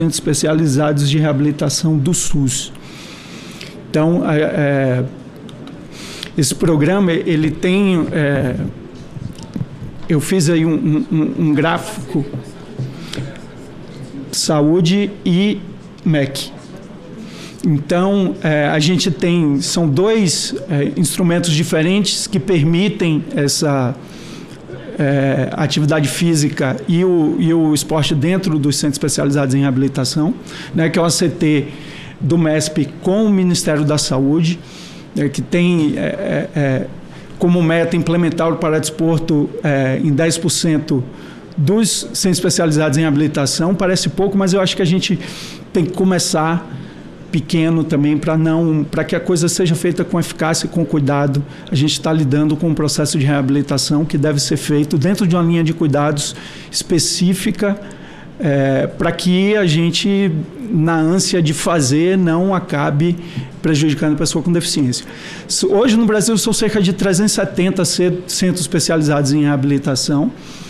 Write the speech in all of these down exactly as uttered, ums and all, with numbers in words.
centros especializados de reabilitação do SUS. Então, é, é, esse programa, ele tem... É, eu fiz aí um, um, um gráfico saúde e M E C. Então, é, a gente tem... São dois é, instrumentos diferentes que permitem essa... É, atividade física e o, e o esporte dentro dos centros especializados em reabilitação, né, que é o A C T do MESP com o Ministério da Saúde, é, que tem é, é, como meta implementar o paradesporto é, em dez por cento dos centros especializados em reabilitação. Parece pouco, mas eu acho que a gente tem que começar pequeno também, para não, para que a coisa seja feita com eficácia e com cuidado. A gente está lidando com um processo de reabilitação que deve ser feito dentro de uma linha de cuidados específica, é, para que a gente, na ânsia de fazer, não acabe prejudicando a pessoa com deficiência. Hoje no Brasil são cerca de trezentos e setenta centros especializados em reabilitação,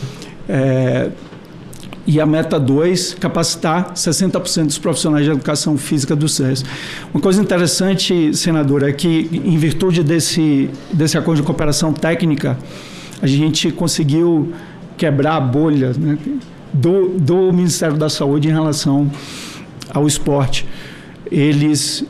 é, e a meta dois, capacitar sessenta por cento dos profissionais de educação física do SES. Uma coisa interessante, senador, é que, em virtude desse, desse acordo de cooperação técnica, a gente conseguiu quebrar a bolha, né, do, do Ministério da Saúde em relação ao esporte. Eles,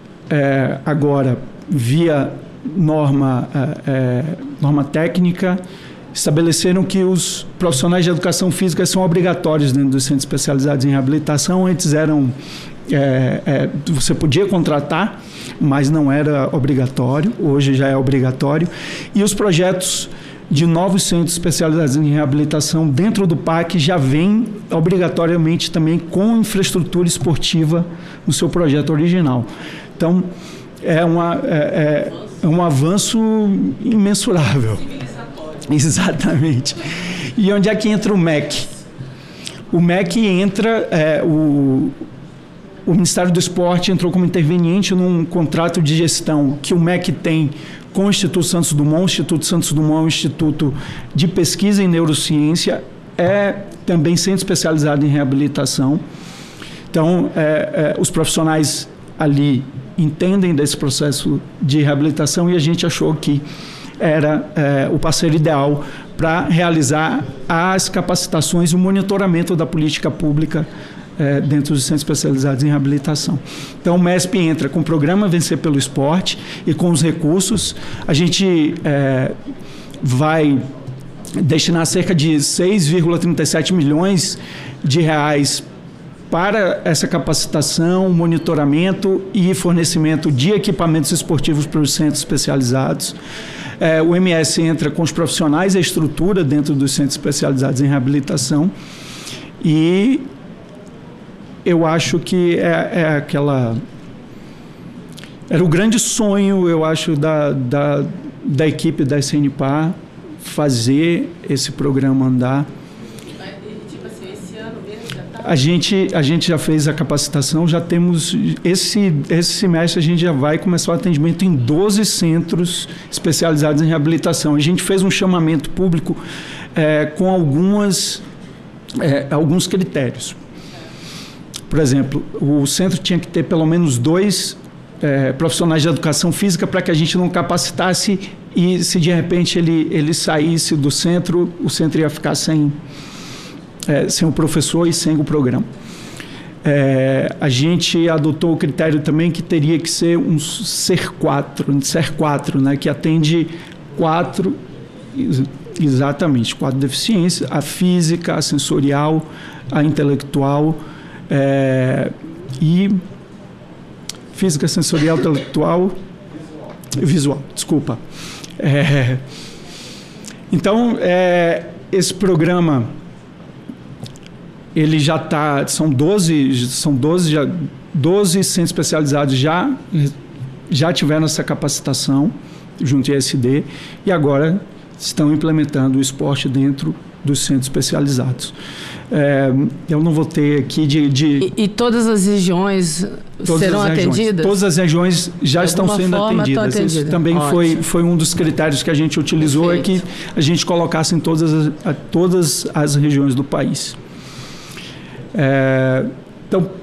é, agora, via norma, é, é, norma técnica, estabeleceram que os profissionais de educação física são obrigatórios dentro dos centros especializados em reabilitação. Antes eram, é, é, você podia contratar, mas não era obrigatório. Hoje já é obrigatório. E os projetos de novos centros especializados em reabilitação dentro do P A C já vêm obrigatoriamente também com infraestrutura esportiva no seu projeto original. Então, é, uma, é, é um avanço imensurável. Exatamente. E onde é que entra o M E C? O M E C entra, é, o, o Ministério do Esporte entrou como interveniente num contrato de gestão que o M E C tem com o Instituto Santos Dumont. O Instituto Santos Dumont é um instituto de pesquisa em neurociência, é também centro especializado em reabilitação. Então, é, é, os profissionais ali entendem desse processo de reabilitação e a gente achou que era é, o parceiro ideal para realizar as capacitações e o monitoramento da política pública é, dentro dos centros especializados em reabilitação. Então, o MESP entra com o programa Vencer pelo Esporte e com os recursos. A gente é, vai destinar cerca de seis vírgula trinta e sete milhões de reais para essa capacitação, monitoramento e fornecimento de equipamentos esportivos para os centros especializados. É, o M S entra com os profissionais e a estrutura dentro dos centros especializados em reabilitação e eu acho que é, é aquela... Era o grande sonho, eu acho, da, da, da equipe da S N P A fazer esse programa andar. A gente, a gente já fez a capacitação, já temos, esse, esse semestre a gente já vai começar o atendimento em doze centros especializados em reabilitação. A gente fez um chamamento público é, com algumas, é, alguns critérios. Por exemplo, o centro tinha que ter pelo menos dois é, profissionais de educação física para que a gente não capacitasse e se de repente ele, ele saísse do centro, o centro ia ficar sem... É, sem o professor e sem o programa. É, a gente adotou o critério também que teria que ser um ser quatro, um ser quatro, né, que atende quatro, exatamente, quatro deficiências, a física, a sensorial, a intelectual é, e física, sensorial, intelectual e visual, desculpa. É, então, é, esse programa ele já está, são doze, são doze, já, doze centros especializados já, já tiveram essa capacitação junto ao I S D e agora estão implementando o esporte dentro dos centros especializados. É, eu não vou ter aqui de... de e, e todas as regiões todas serão as regiões, atendidas? Todas as regiões já de estão sendo atendidas. Isso também foi, foi um dos critérios que a gente utilizou, é que a gente colocasse em todas as, a, todas as regiões do país. É, Então,